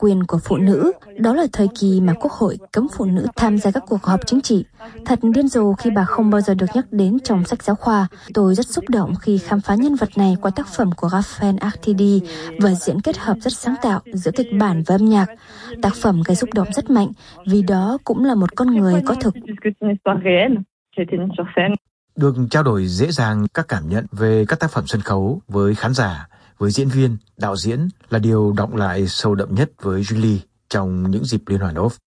quyền của phụ nữ. Đó là thời kỳ mà Quốc hội cấm phụ nữ tham gia các cuộc họp chính trị. Thật điên rồ khi bà không bao giờ được nhắc đến trong sách giáo khoa. Tôi rất xúc động khi khám phá nhân vật này qua tác phẩm của Raphael Artidi, vở diễn kết hợp rất sáng tạo giữa kịch bản và âm nhạc. Tác phẩm gây xúc động rất mạnh vì đó cũng là một con người có thực. Được trao đổi dễ dàng các cảm nhận về các tác phẩm sân khấu với khán giả, với diễn viên, đạo diễn là điều đọng lại sâu đậm nhất với Julie trong những dịp liên hoan Ov.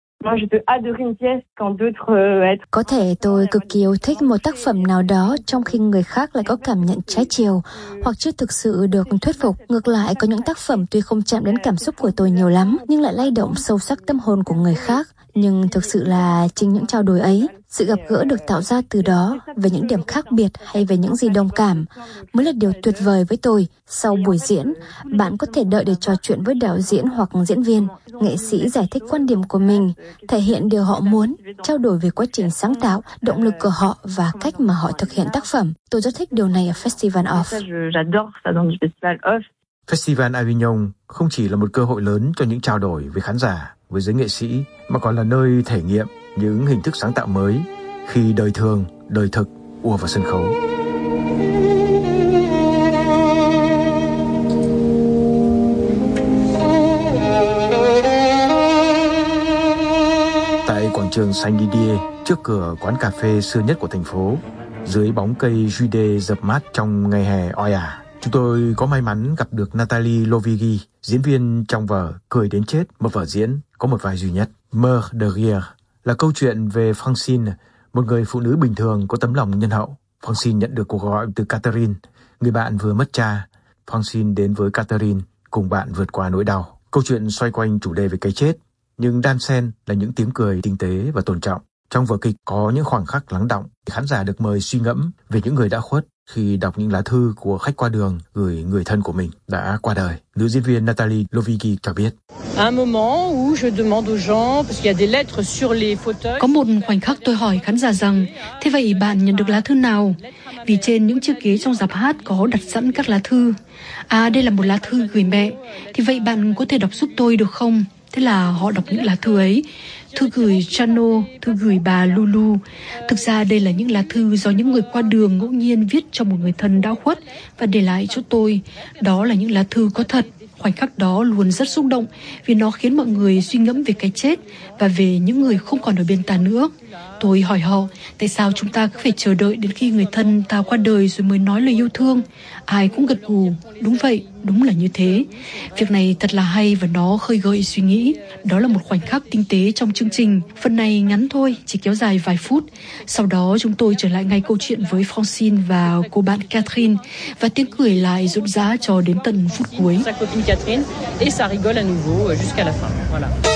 Có thể tôi cực kỳ yêu thích một tác phẩm nào đó trong khi người khác lại có cảm nhận trái chiều hoặc chưa thực sự được thuyết phục. Ngược lại, có những tác phẩm tuy không chạm đến cảm xúc của tôi nhiều lắm nhưng lại lay động sâu sắc tâm hồn của người khác. Nhưng thực sự là chính những trao đổi ấy, sự gặp gỡ được tạo ra từ đó về những điểm khác biệt hay về những gì đồng cảm mới là điều tuyệt vời với tôi. Sau buổi diễn, bạn có thể đợi để trò chuyện với đạo diễn hoặc diễn viên. Nghệ sĩ giải thích quan điểm của mình, thể hiện điều họ muốn, trao đổi về quá trình sáng tạo, động lực của họ và cách mà họ thực hiện tác phẩm. Tôi rất thích điều này ở Festival Off. Festival Avignon không chỉ là một cơ hội lớn cho những trao đổi với khán giả, với giới nghệ sĩ, mà còn là nơi thể nghiệm những hình thức sáng tạo mới khi đời thường, đời thực ùa vào sân khấu. Tại quảng trường Saint-Didier, trước cửa quán cà phê xưa nhất của thành phố, dưới bóng cây jude dập mát trong ngày hè oi ả, chúng tôi có may mắn gặp được Nathalie Lovigi, diễn viên trong vở Cười đến chết, một vở diễn có một vai duy nhất. Meurt de rire là câu chuyện về Francine, một người phụ nữ bình thường có tấm lòng nhân hậu. Francine nhận được cuộc gọi từ Catherine, người bạn vừa mất cha. Francine đến với Catherine cùng bạn vượt qua nỗi đau. Câu chuyện xoay quanh chủ đề về cái chết, nhưng đan xen là những tiếng cười tinh tế và tôn trọng. Trong vở kịch có những khoảnh khắc lắng đọng, khán giả được mời suy ngẫm về những người đã khuất khi đọc những lá thư của khách qua đường gửi người thân của mình đã qua đời. Nữ diễn viên Nathalie Lovigi cho biết. Có một khoảnh khắc tôi hỏi khán giả rằng, thế vậy bạn nhận được lá thư nào? Vì trên những chiếc ghế trong rạp hát có đặt sẵn các lá thư. À, đây là một lá thư gửi mẹ. Thì vậy bạn có thể đọc giúp tôi được không? Thế là họ đọc những lá thư ấy. Thư gửi Chano, thư gửi bà Lulu. Thực ra đây là những lá thư do những người qua đường ngẫu nhiên viết cho một người thân đã khuất và để lại cho tôi. Đó là những lá thư có thật. Khoảnh khắc đó luôn rất xúc động vì nó khiến mọi người suy ngẫm về cái chết và về những người không còn ở bên ta nữa. Tôi hỏi họ, tại sao chúng ta cứ phải chờ đợi đến khi người thân ta qua đời rồi mới nói lời yêu thương? Ai cũng gật gù, đúng vậy, đúng là như thế. Việc này thật là hay và nó khơi gợi suy nghĩ. Đó là một khoảnh khắc tinh tế trong chương trình. Phần này ngắn thôi, chỉ kéo dài vài phút. Sau đó chúng tôi trở lại ngay câu chuyện với Francine và cô bạn Catherine và tiếng cười lại rộn rã cho đến tận phút cuối.